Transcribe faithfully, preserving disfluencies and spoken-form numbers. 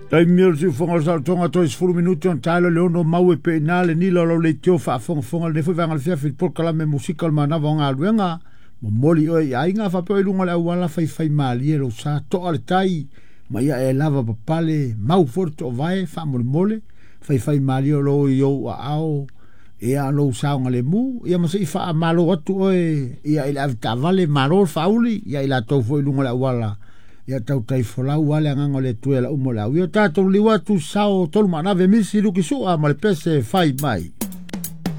Tai mio si fonga sa tonga to is furu minuti on talo le ono mau e pe na le ni lo lo le tio fa fonga fonga le foi vanga le fia fil por kala me musical mana vonga luenga mo moli o ia inga fa pe lunga le wala fai fai mali lo sa to al tai ma ia e lava papale mau forte o vai fa mo mole fai fai mali lo yo ao e a lo sa nga le mu ia ma se fa malo atu o ia ila ta vale malo fauli ia ila to foi lunga le wala ia tau tai folau wale nganga le tuela umo lau. Ia tātou liwa tu sao tolu manave misi luki sua ma le pese fai mai.